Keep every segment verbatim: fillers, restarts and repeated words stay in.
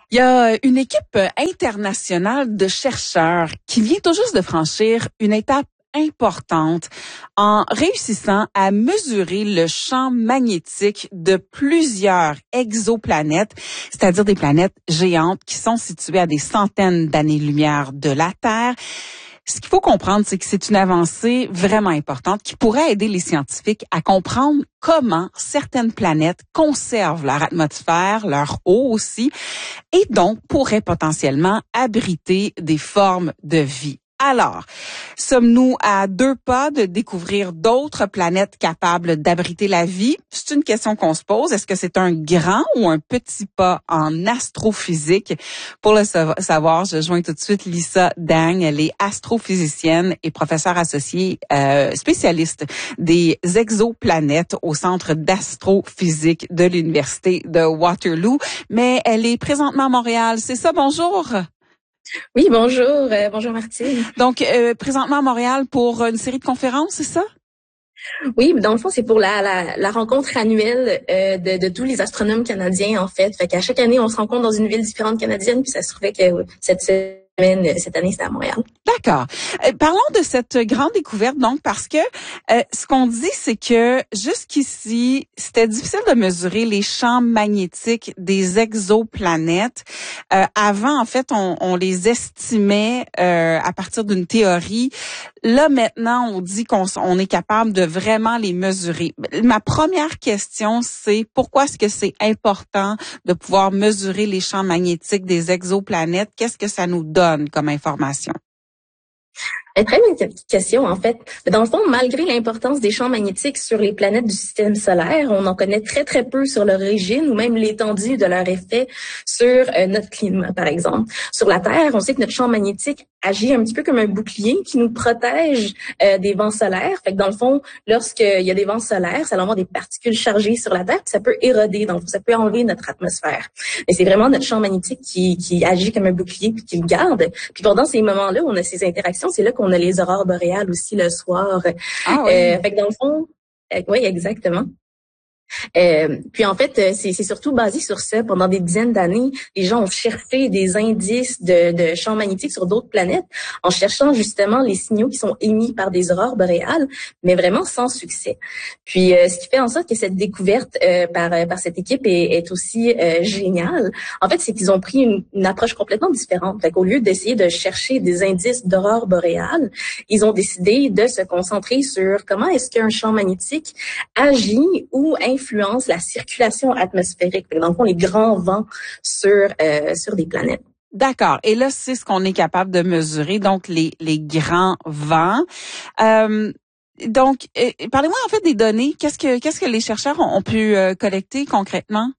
Il y a une équipe internationale de chercheurs qui vient tout juste de franchir une étape importante en réussissant à mesurer le champ magnétique de plusieurs exoplanètes, c'est-à-dire des planètes géantes qui sont situées à des centaines d'années-lumière de la Terre. Ce qu'il faut comprendre, c'est que c'est une avancée vraiment importante qui pourrait aider les scientifiques à comprendre comment certaines planètes conservent leur atmosphère, leur eau aussi, et donc pourraient potentiellement abriter des formes de vie. Alors, sommes-nous à deux pas de découvrir d'autres planètes capables d'abriter la vie? C'est une question qu'on se pose. Est-ce que c'est un grand ou un petit pas en astrophysique? Pour le savoir, je joins tout de suite Lisa Dang. Elle est astrophysicienne et professeure associée euh, spécialiste des exoplanètes au Centre d'astrophysique de l'Université de Waterloo. Mais elle est présentement à Montréal. C'est ça, bonjour? Oui, bonjour. Euh, bonjour, Martine. Donc, euh, présentement à Montréal pour une série de conférences, c'est ça? Oui, dans le fond, c'est pour la, la, la rencontre annuelle euh, de, de tous les astronomes canadiens, en fait. Fait qu'à chaque année, on se rencontre dans une ville différente canadienne, puis ça se trouvait que euh, cette semaine, cette année, c'était à Montréal. D'accord. Euh, parlons de cette grande découverte, donc, parce que euh, ce qu'on dit, c'est que jusqu'ici, c'était difficile de mesurer les champs magnétiques des exoplanètes. Euh, avant, en fait, on, on les estimait euh, à partir d'une théorie. Là, maintenant, on dit qu'on on est capable de vraiment les mesurer. Ma première question, c'est pourquoi est-ce que c'est important de pouvoir mesurer les champs magnétiques des exoplanètes? Qu'est-ce que ça nous donne comme information? Très bonne question, en fait. Dans le fond, malgré l'importance des champs magnétiques sur les planètes du système solaire, on en connaît très, très peu sur l'origine ou même l'étendue de leur effet sur euh, notre climat, par exemple. Sur la Terre, on sait que notre champ magnétique agit un petit peu comme un bouclier qui nous protège euh, des vents solaires. Fait que dans le fond, lorsqu'il y a des vents solaires, ça va avoir des particules chargées sur la Terre, puis ça peut éroder, donc ça peut enlever notre atmosphère. Mais c'est vraiment notre champ magnétique qui, qui agit comme un bouclier puis qui le garde. Puis pendant ces moments-là où on a ces interactions, c'est là qu'on a les aurores boréales aussi le soir. Ah oui. Euh, fait que dans le fond, euh, oui, exactement. Euh, puis en fait, c'est, c'est surtout basé sur ça. Pendant des dizaines d'années, les gens ont cherché des indices de, de champs magnétiques sur d'autres planètes en cherchant justement les signaux qui sont émis par des aurores boréales, mais vraiment sans succès. Puis euh, ce qui fait en sorte que cette découverte euh, par, par cette équipe est, est aussi euh, géniale, en fait, c'est qu'ils ont pris une, une approche complètement différente. Fait qu'au lieu d'essayer de chercher des indices d'aurores boréales, ils ont décidé de se concentrer sur comment est-ce qu'un champ magnétique agit ou influence la circulation atmosphérique, dans le fond, les grands vents sur euh, sur des planètes. D'accord. Et là, c'est ce qu'on est capable de mesurer, donc les les grands vents. Euh, donc, euh, parlez-moi en fait des données. Qu'est-ce que qu'est-ce que les chercheurs ont, ont pu euh, collecter concrètement?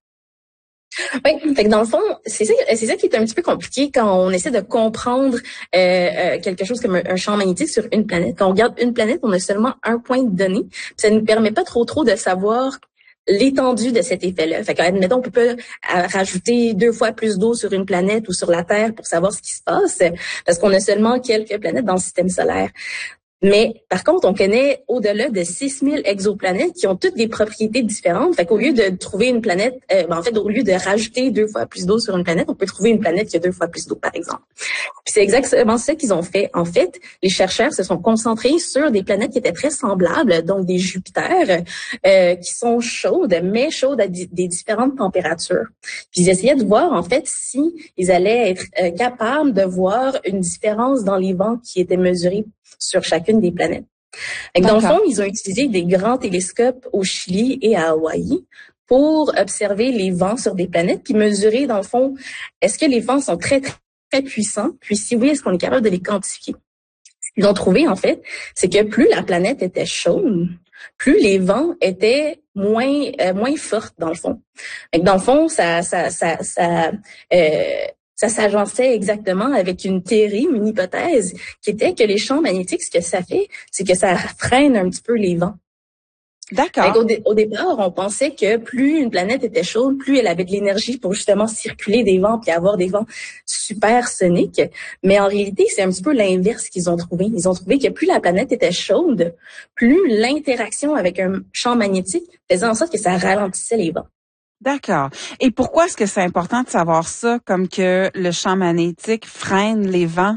Oui, fait que dans le fond, c'est ça, c'est ça qui est un petit peu compliqué quand on essaie de comprendre euh, euh, quelque chose comme un, un champ magnétique sur une planète. Quand on regarde une planète, on a seulement un point de données. Ça ne nous permet pas trop trop de savoir l'étendue de cet effet-là. Fait que, admettons, on peut pas rajouter deux fois plus d'eau sur une planète ou sur la Terre pour savoir ce qui se passe, parce qu'on a seulement quelques planètes dans le système solaire. Mais par contre, on connaît au-delà de six mille exoplanètes qui ont toutes des propriétés différentes. Fait qu'au lieu de trouver une planète, euh, ben en fait, au lieu de rajouter deux fois plus d'eau sur une planète, on peut trouver une planète qui a deux fois plus d'eau, par exemple. Puis c'est exactement ça qu'ils ont fait. En fait, les chercheurs se sont concentrés sur des planètes qui étaient très semblables, donc des Jupiters, euh, qui sont chaudes, mais chaudes à di- des différentes températures. Puis ils essayaient de voir, en fait, si ils allaient être euh, capables de voir une différence dans les vents qui étaient mesurés sur chacune des planètes. Et dans le fond, ils ont utilisé des grands télescopes au Chili et à Hawaï pour observer les vents sur des planètes, puis mesurer, dans le fond, est-ce que les vents sont très, très, très puissants, puis si oui, est-ce qu'on est capable de les quantifier. Ce qu'ils ont trouvé, en fait, c'est que plus la planète était chaude, plus les vents étaient moins euh, moins forts, dans le fond. Et dans le fond, ça ça ça ça euh, ça s'agençait exactement avec une théorie, une hypothèse, qui était que les champs magnétiques, ce que ça fait, c'est que ça freine un petit peu les vents. D'accord. Au, dé- au départ, on pensait que plus une planète était chaude, plus elle avait de l'énergie pour justement circuler des vents puis avoir des vents supersoniques. Mais en réalité, c'est un petit peu l'inverse qu'ils ont trouvé. Ils ont trouvé que plus la planète était chaude, plus l'interaction avec un champ magnétique faisait en sorte que ça ralentissait les vents. D'accord. Et pourquoi est-ce que c'est important de savoir ça, comme que le champ magnétique freine les vents?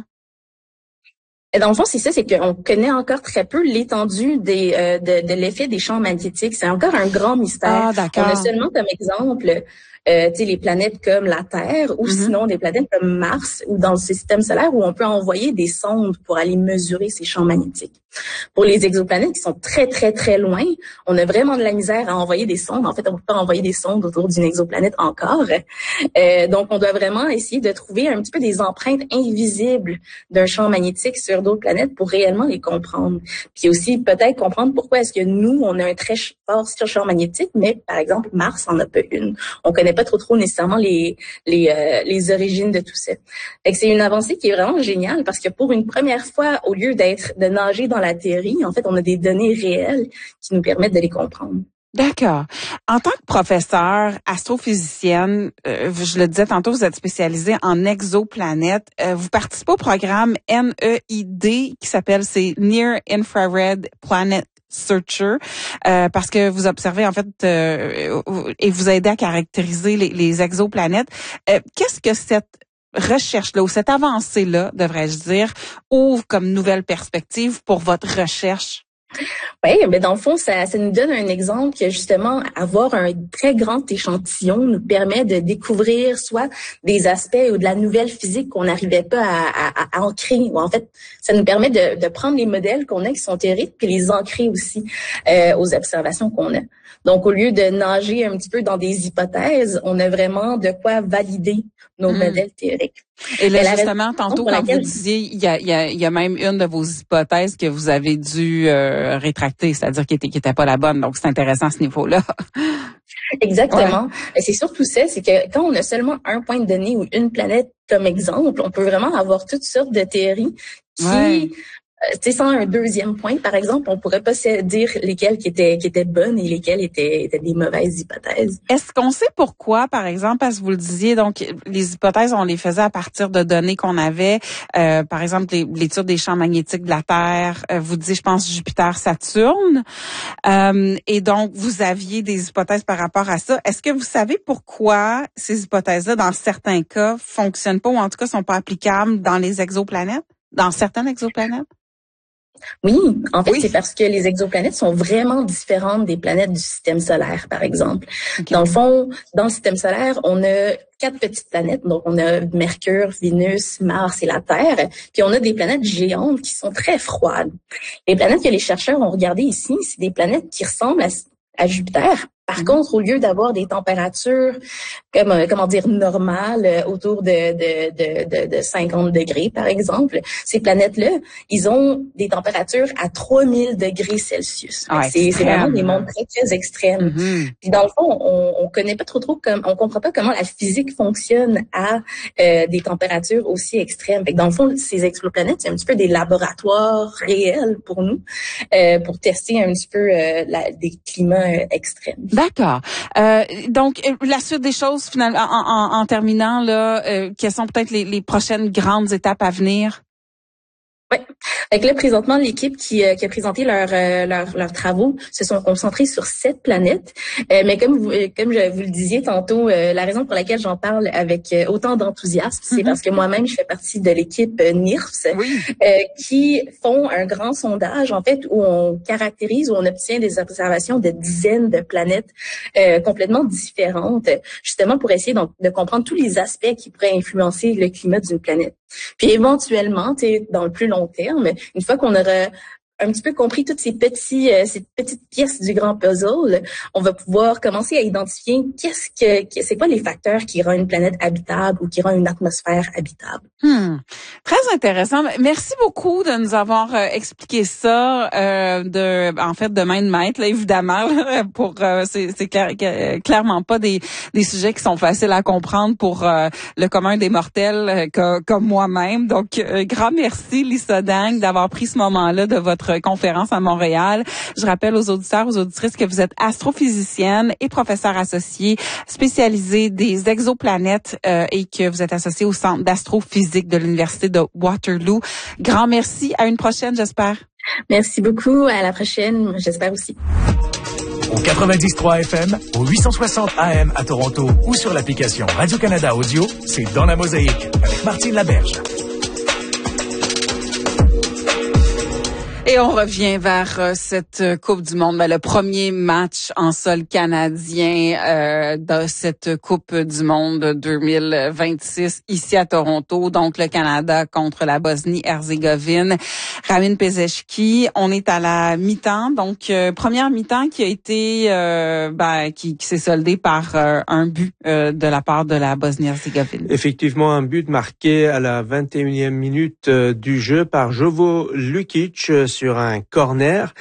Dans le fond, c'est ça, c'est qu'on connaît encore très peu l'étendue des euh, de, de l'effet des champs magnétiques. C'est encore un grand mystère. Ah, d'accord. On a seulement comme exemple, euh, tu sais, les planètes comme la Terre, ou Mm-hmm. sinon des planètes comme Mars, ou dans le système solaire, où on peut envoyer des sondes pour aller mesurer ces champs magnétiques. Pour les exoplanètes qui sont très, très, très loin, on a vraiment de la misère à envoyer des sondes. En fait, on ne peut pas envoyer des sondes autour d'une exoplanète encore. Euh, donc, on doit vraiment essayer de trouver un petit peu des empreintes invisibles d'un champ magnétique sur d'autres planètes pour réellement les comprendre. Puis aussi, peut-être comprendre pourquoi est-ce que nous, on a un très fort champ magnétique, mais par exemple, Mars en a pas une. On connaît pas trop trop nécessairement les les euh, les origines de tout ça. Fait que c'est une avancée qui est vraiment géniale parce que pour une première fois, au lieu d'être de nager dans la théorie, en fait, on a des données réelles qui nous permettent de les comprendre. D'accord. En tant que professeure astrophysicienne, euh, je le disais tantôt, vous êtes spécialisée en exoplanètes. Euh, vous participez au programme N E I D qui s'appelle c'est Near Infrared Planet Searcher, euh, parce que vous observez en fait euh, et vous aidez à caractériser les, les exoplanètes. Euh, qu'est-ce que cette recherche-là ou cette avancée-là, devrais-je dire, ouvre comme nouvelle perspective pour votre recherche? Oui, mais dans le fond, ça, ça nous donne un exemple que justement, avoir un très grand échantillon nous permet de découvrir soit des aspects ou de la nouvelle physique qu'on n'arrivait pas à, à, à ancrer. Ou en fait, ça nous permet de, de prendre les modèles qu'on a qui sont théoriques puis les ancrer aussi euh, aux observations qu'on a. Donc, au lieu de nager un petit peu dans des hypothèses, on a vraiment de quoi valider nos mmh. modèles théoriques. Et là, justement, tantôt, quand laquelle... vous disiez, il y a, il y, a, il y a même une de vos hypothèses que vous avez dû euh, rétracter, c'est-à-dire qui était, qui était pas la bonne. Donc, c'est intéressant à ce niveau-là. Exactement. Ouais. C'est surtout ça, c'est que quand on a seulement un point de données ou une planète comme exemple, on peut vraiment avoir toutes sortes de théories qui... Ouais. Tu sais, sans un deuxième point, par exemple, on pourrait pas se dire lesquelles qui étaient qui étaient bonnes et lesquelles étaient, étaient des mauvaises hypothèses. Est-ce qu'on sait pourquoi, par exemple, parce que vous le disiez, donc les hypothèses, on les faisait à partir de données qu'on avait, euh, par exemple l'étude des champs magnétiques de la Terre. Euh, vous disiez, je pense, Jupiter, Saturne, euh, et donc vous aviez des hypothèses par rapport à ça. Est-ce que vous savez pourquoi ces hypothèses-là, dans certains cas, fonctionnent pas ou en tout cas sont pas applicables dans les exoplanètes, dans certaines exoplanètes? Oui, en fait, oui. C'est parce que les exoplanètes sont vraiment différentes des planètes du système solaire, par exemple. Okay. Dans le fond, dans le système solaire, on a quatre petites planètes. Donc, on a Mercure, Vénus, Mars et la Terre. Puis, on a des planètes géantes qui sont très froides. Les planètes que les chercheurs ont regardées ici, c'est des planètes qui ressemblent à, à Jupiter. Par mmh. contre, au lieu d'avoir des températures, comme, comment dire, normales, autour de, de, de, de, de cinquante degrés, par exemple, ces planètes-là, ils ont des températures à trois mille degrés Celsius. Ah, c'est, c'est vraiment des mondes très, très extrêmes. Mmh. Puis dans le fond, on, on connaît pas trop trop comme, on comprend pas comment la physique fonctionne à euh, des températures aussi extrêmes. Fait que dans le fond, ces exoplanètes, c'est un petit peu des laboratoires réels pour nous, euh, pour tester un petit peu euh, la, des climats euh, extrêmes. D'accord. Euh, donc, la suite des choses, finalement, en, en, en terminant, là, euh, quelles sont peut-être les, les prochaines grandes étapes à venir? Oui. Avec là, présentement, l'équipe qui, euh, qui a présenté leurs euh, leurs leurs travaux se sont concentrés sur sept planètes. Euh, mais comme vous comme je vous le disiez tantôt, euh, la raison pour laquelle j'en parle avec euh, autant d'enthousiasme, mm-hmm. c'est parce que moi-même, je fais partie de l'équipe euh, N I R F S, oui. euh, qui font un grand sondage, en fait, où on caractérise, où on obtient des observations de dizaines de planètes euh, complètement différentes, justement pour essayer donc, de comprendre tous les aspects qui pourraient influencer le climat d'une planète. Puis éventuellement, dans le plus long terme, une fois qu'on aura un petit peu compris toutes ces petits, euh, ces petites pièces du grand puzzle, on va pouvoir commencer à identifier qu'est-ce que, c'est quoi les facteurs qui rendent une planète habitable ou qui rendent une atmosphère habitable. Hmm. Très intéressant. Merci beaucoup de nous avoir euh, expliqué ça, euh, de, en fait, de main de maître, là, évidemment. Là, pour, euh, c'est, c'est clair, clairement pas des, des sujets qui sont faciles à comprendre pour euh, le commun des mortels euh, comme, comme moi-même. Donc, euh, grand merci, Lisa Dang, d'avoir pris ce moment-là de votre conférence à Montréal. Je rappelle aux auditeurs, aux auditrices que vous êtes astrophysicienne et professeure associée spécialisée des exoplanètes euh, et que vous êtes associée au Centre d'astrophysique de l'Université de Waterloo. Grand merci. À une prochaine, j'espère. Merci beaucoup. À la prochaine, j'espère aussi. au quatre-vingt-dix trois F M, au huit cent soixante A M à Toronto ou sur l'application Radio-Canada Audio, c'est Dans la Mosaïque avec Martine Laberge. Et on revient vers euh, cette Coupe du Monde, ben, le premier match en sol canadien euh, de cette Coupe du Monde deux mille vingt-six ici à Toronto. Donc le Canada contre la Bosnie-Herzégovine. Ramin Pezeshki, on est à la mi-temps, donc euh, première mi-temps qui a été, euh, ben, qui, qui s'est soldée par euh, un but euh, de la part de la Bosnie-Herzégovine. Effectivement, un but marqué à la vingt et unième minute euh, du jeu par Jovo Lukic euh, sur un corner,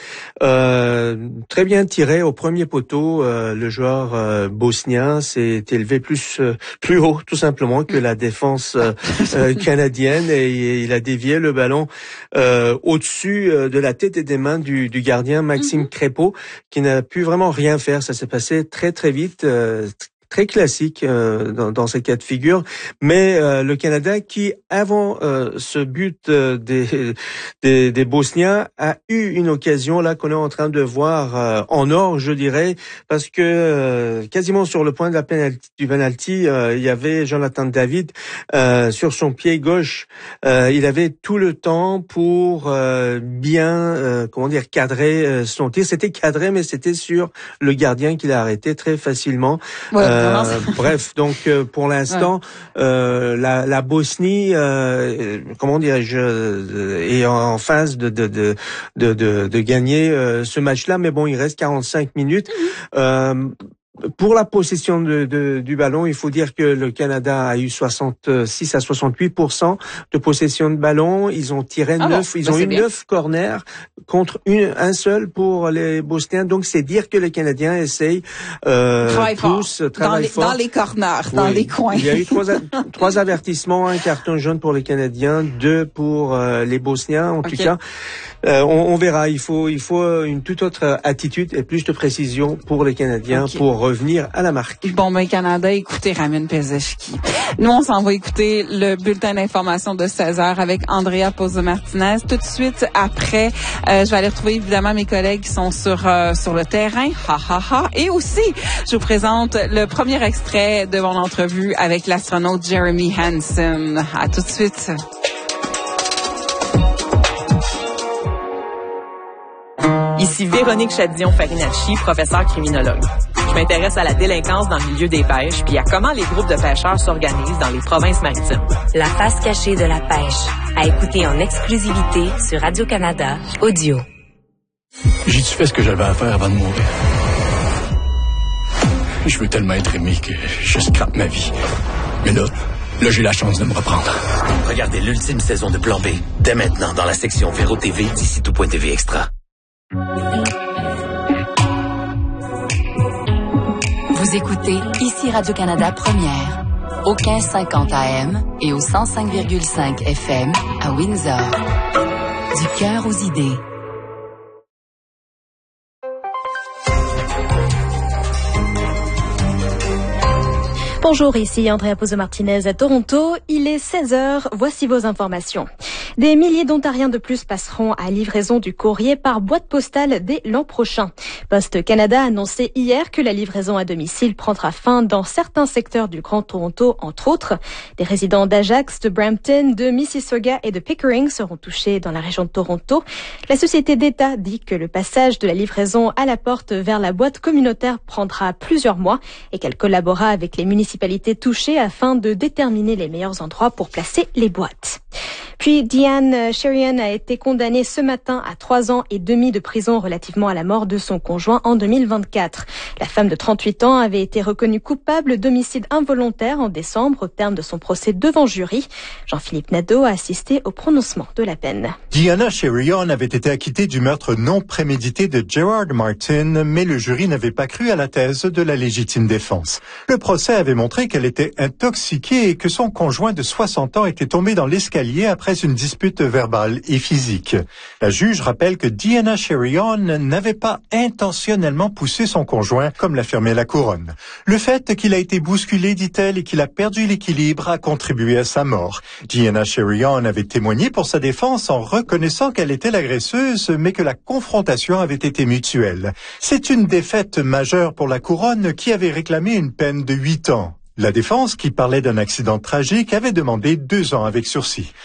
euh, très bien tiré au premier poteau. Euh, le joueur euh, bosnien s'est élevé plus euh, plus haut, tout simplement, que la défense euh, euh, canadienne, et, et il a dévié le ballon euh, au-dessus euh, de la tête et des mains du, du gardien Maxime Crépeau, qui n'a pu vraiment rien faire. Ça s'est passé très très vite. Euh, très classique euh, dans, dans ces cas de figure, mais euh, le Canada qui, avant euh, ce but euh, des, des des Bosniens, a eu une occasion là qu'on est en train de voir euh, en or, je dirais, parce que euh, quasiment sur le point de la penalty, du penalty, euh, il y avait Jonathan David euh, sur son pied gauche. Euh, il avait tout le temps pour euh, bien, euh, comment dire, cadrer euh, son tir. C'était cadré, mais c'était sur le gardien qui l'a arrêté très facilement. Ouais. Euh, Euh, bref, donc euh, pour l'instant, ouais. euh, la, la Bosnie, euh, comment dirais-je, euh, est en phase de de de de, de, de gagner euh, ce match-là. Mais bon, il reste quarante-cinq minutes. Mm-hmm. Euh, Pour la possession de, de, du ballon, il faut dire que le Canada a eu soixante-six à soixante-huit pour cent de possession de ballon. Ils ont tiré ah neuf, bon, ils ont eu neuf corners contre une, un seul pour les Bosniens. Donc c'est dire que les Canadiens essayent euh, travail tous fort. Travail dans les, fort dans les corners, oui. dans les coins. Il y a eu trois, trois avertissements, un carton jaune pour les Canadiens, deux pour euh, les Bosniens. En okay. tout cas, euh, on, on verra. Il faut, il faut une toute autre attitude et plus de précision pour les Canadiens okay. pour revenir à la marque. Bon, ben, Canada, écoutez Ramin Pezeshki. Nous, on s'en va écouter le bulletin d'information de seize heures avec Andrea Pozo-Martinez. Tout de suite après, euh, je vais aller retrouver évidemment mes collègues qui sont sur euh, sur le terrain. Ha, ha, ha. Et aussi, je vous présente le premier extrait de mon entrevue avec l'astronaute Jeremy Hansen. À tout de suite. Ici Véronique Chadillon-Farinacci, professeure criminologue. Je m'intéresse à la délinquance dans le milieu des pêches puis à comment les groupes de pêcheurs s'organisent dans les provinces maritimes. La face cachée de la pêche, à écouter en exclusivité sur Radio-Canada Audio. J'ai-tu fait ce que j'avais à faire avant de mourir? Je veux tellement être aimé que je scrape ma vie. Mais là, là j'ai la chance de me reprendre. Regardez l'ultime saison de Plan B, dès maintenant dans la section Véro T V d'ici tout point T V Extra. Vous écoutez ici Radio-Canada Première, au quinze cinquante A M et au cent cinq virgule cinq F M à Windsor. Du cœur aux idées. Bonjour, ici Andrea Pozo-Martinez à Toronto. Il est seize heures, voici vos informations. Des milliers d'Ontariens de plus passeront à livraison du courrier par boîte postale dès l'an prochain. Post Canada a annoncé hier que la livraison à domicile prendra fin dans certains secteurs du Grand Toronto, entre autres. Des résidents d'Ajax, de Brampton, de Mississauga et de Pickering seront touchés dans la région de Toronto. La société d'État dit que le passage de la livraison à la porte vers la boîte communautaire prendra plusieurs mois et qu'elle collaborera avec les municipalités touchées afin de déterminer les meilleurs endroits pour placer les boîtes. Puis Diane Sherian a été condamnée ce matin à trois ans et demi de prison relativement à la mort de son conjoint en deux mille vingt-quatre. La femme de trente-huit ans avait été reconnue coupable d'homicide involontaire en décembre au terme de son procès devant jury. Jean-Philippe Nadeau a assisté au prononcement de la peine. Diana Sherian avait été acquittée du meurtre non prémédité de Gerard Martin, mais le jury n'avait pas cru à la thèse de la légitime défense. Le procès avait montré qu'elle était intoxiquée et que son conjoint de soixante ans était tombé dans l'escalier après après une dispute verbale et physique. La juge rappelle que Diana Sheridan n'avait pas intentionnellement poussé son conjoint, comme l'affirmait la couronne. Le fait qu'il a été bousculé, dit-elle, et qu'il a perdu l'équilibre a contribué à sa mort. Diana Sheridan avait témoigné pour sa défense en reconnaissant qu'elle était l'agresseuse, mais que la confrontation avait été mutuelle. C'est une défaite majeure pour la couronne qui avait réclamé une peine de huit ans. La défense, qui parlait d'un accident tragique, avait demandé deux ans avec sursis.